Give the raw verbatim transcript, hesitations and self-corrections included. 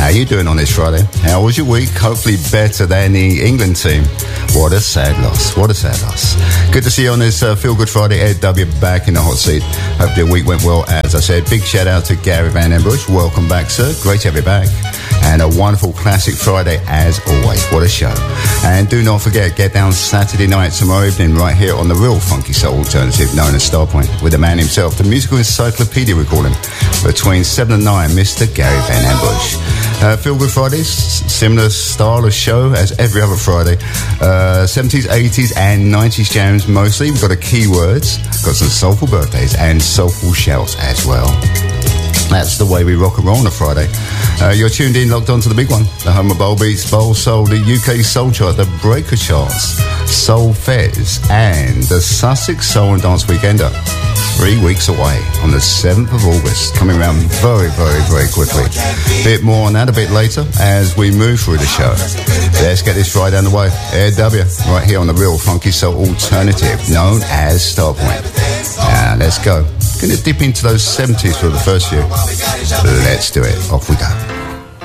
How you doing on this Friday? How was your week? Hopefully better than the England team. What a sad loss. What a sad loss. Good to see you on this uh, Feel Good Friday. Ed W back in the hot seat. Hope your week went well. As I said, big shout out to Gary Van Ambush. Welcome back, sir. Great to have you back. And a wonderful classic Friday as always. What a show. And do not forget, get down Saturday night, tomorrow evening, right here on the real Funky Soul Alternative known as Starpoint, with the man himself, the musical encyclopedia we call him, between seven and nine, Mister Gary Van Ambush. Uh, Feel Good Fridays, similar style of show as every other Friday. Uh, seventies, eighties and nineties jams mostly. We've got a keywords, got some soulful birthdays and soulful shouts as well. That's the way we rock and roll on a Friday. Uh, you're tuned in, locked on to the big one, the home of Bowl Beats, Bowl Soul, the U K Soul Chart, the Breaker Charts, Soul Fez, and the Sussex Soul and Dance Weekender. Three weeks away on the seventh of August, coming around very, very, very quickly. Bit more on that a bit later as we move through the show. Let's get this Friday underway. Ed W, right here on the real Funky Soul Alternative, known as Starpoint. Now, let's go. Gonna dip into those seventies for the first few. Let's do it. Off we go.